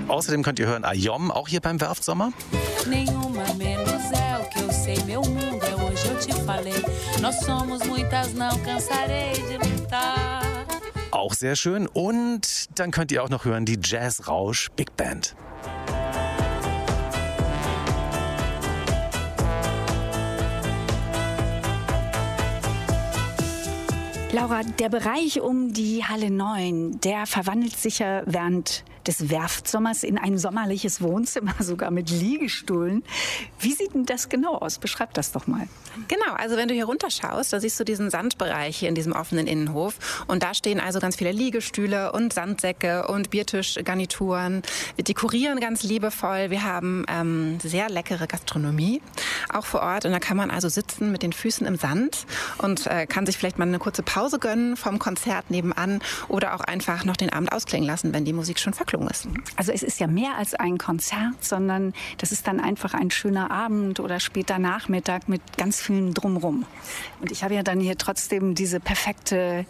Außerdem könnt ihr hören Ayom, auch hier beim Werftsommer. Nenhuma menos é o que eu sei, meu mundo é hoje, eu te falei. Nós somos muitas, não cansarei de lutar. Auch sehr schön. Und dann könnt ihr auch noch hören die Jazz-Rausch Big Band. Laura, der Bereich um die Halle 9, der verwandelt sich ja während des Werftsommers in ein sommerliches Wohnzimmer, sogar mit Liegestühlen. Wie sieht denn das genau aus? Beschreib das doch mal. Genau, also wenn du hier runterschaust, da siehst du diesen Sandbereich hier in diesem offenen Innenhof. Und da stehen also ganz viele Liegestühle und Sandsäcke und Biertischgarnituren. Wir dekorieren ganz liebevoll. Wir haben sehr leckere Gastronomie auch vor Ort. Und da kann man also sitzen mit den Füßen im Sand und kann sich vielleicht mal eine kurze Pause gönnen vom Konzert nebenan oder auch einfach noch den Abend ausklingen lassen, wenn die Musik schon verklungen ist. Also es ist ja mehr als ein Konzert, sondern das ist dann einfach ein schöner Abend oder später Nachmittag mit ganz vielen Drumrum. Und ich habe ja dann hier trotzdem diese perfekte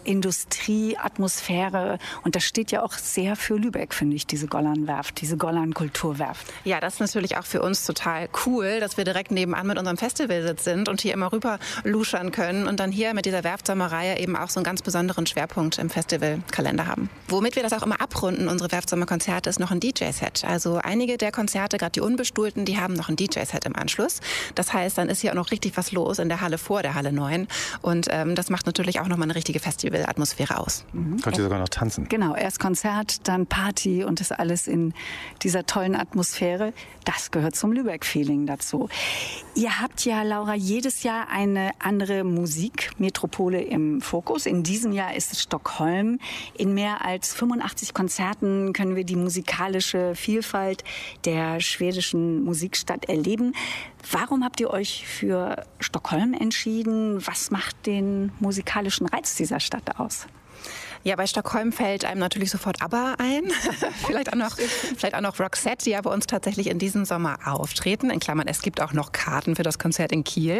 Industrieatmosphäre und das steht ja auch sehr für Lübeck, finde ich, diese Gollernwerft, diese Gollern-Kulturwerft. Ja, das ist natürlich auch für uns total cool, dass wir direkt nebenan mit unserem Festivalsitz sind und hier immer rüber luschern können und dann hier mit dieser Werftsommerreihe eben auch so einen ganz besonderen Schwerpunkt im Festivalkalender haben. Womit wir das auch immer abrunden, unsere Werftsommerkonzerte, ist noch ein DJ-Set. Also einige der Konzerte, gerade die Unbestuhlten, die haben noch ein DJ-Set im Anschluss. Das heißt, dann ist hier auch noch richtig was los in der Halle vor der Halle 9 und das macht natürlich auch nochmal eine richtige Festivalatmosphäre aus. Könnt ihr sogar noch tanzen. Genau, erst Konzert, dann Party und das alles in dieser tollen Atmosphäre. Das gehört zum Lübeck-Feeling dazu. Ihr habt ja, Laura, jedes Jahr eine andere Musikmetropole im Fokus. In diesem Jahr ist es Stockholm. In mehr als 85 Konzerten können wir die musikalische Vielfalt der schwedischen Musikstadt erleben. Warum habt ihr euch für Stockholm entschieden? Was macht den musikalischen Reiz dieser Stadt aus? Ja, bei Stockholm fällt einem natürlich sofort ABBA ein. vielleicht auch noch Roxette, die ja bei uns tatsächlich in diesem Sommer auftreten. In Klammern, es gibt auch noch Karten für das Konzert in Kiel.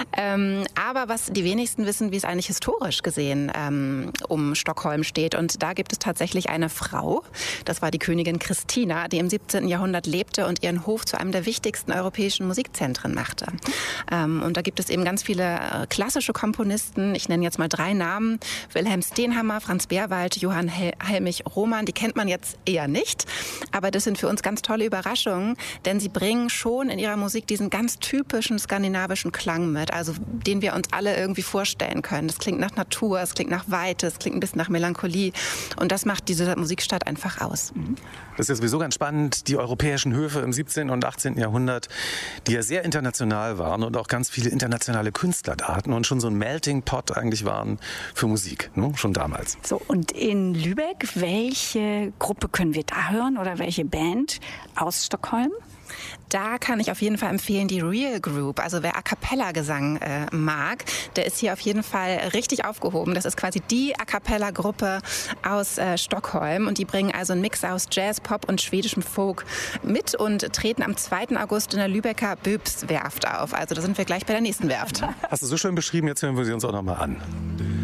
Aber was die wenigsten wissen, wie es eigentlich historisch gesehen um Stockholm steht. Und da gibt es tatsächlich eine Frau, das war die Königin Christina, die im 17. Jahrhundert lebte und ihren Hof zu einem der wichtigsten europäischen Musikzentren machte. Und da gibt es eben ganz viele klassische Komponisten. Ich nenne jetzt mal 3 Namen. Wilhelm Stenhammar, Franz Berwald, Johann Helmich Roman, die kennt man jetzt eher nicht. Aber das sind für uns ganz tolle Überraschungen, denn sie bringen schon in ihrer Musik diesen ganz typischen skandinavischen Klang mit, also den wir uns alle irgendwie vorstellen können. Das klingt nach Natur, es klingt nach Weite, es klingt ein bisschen nach Melancholie und das macht diese Musikstadt einfach aus. Das ist sowieso ganz spannend, die europäischen Höfe im 17. und 18. Jahrhundert, die ja sehr international waren und auch ganz viele internationale Künstler da hatten und schon so ein Melting Pot eigentlich waren für Musik, ne? Schon damals. So, und in Lübeck, welche Gruppe können wir da hören oder welche Band aus Stockholm? Da kann ich auf jeden Fall empfehlen die Real Group. Also wer A-Cappella-Gesang mag, der ist hier auf jeden Fall richtig aufgehoben. Das ist quasi die A-Cappella-Gruppe aus Stockholm. Und die bringen also einen Mix aus Jazz, Pop und schwedischem Folk mit und treten am 2. August in der Lübecker Böbswerft auf. Also da sind wir gleich bei der nächsten Werft. Hast du so schön beschrieben, jetzt hören wir sie uns auch nochmal an.